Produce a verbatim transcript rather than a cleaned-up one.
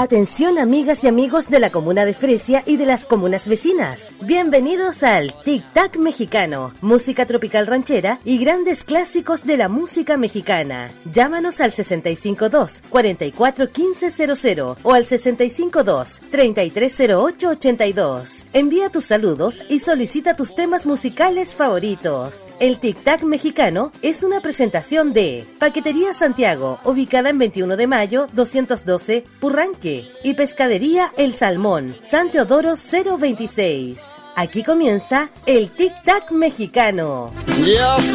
Atención amigas y amigos de la comuna de Fresia y de las comunas vecinas. Bienvenidos al Tic Tac Mexicano, música tropical ranchera y grandes clásicos de la música mexicana. Llámanos al sesenta y cinco dos, cuarenta y cuatro, quince cero cero o al sesenta y cinco dos, treinta y tres cero ocho ochenta y dos. Envía tus saludos y solicita tus temas musicales favoritos. El Tic Tac Mexicano es una presentación de Paquetería Santiago, ubicada en veintiuno de mayo, doscientos doce, Purranque, y Pescadería El Salmón, San Teodoro cero veintiséis. Aquí comienza el Tic Tac Mexicano. Yes.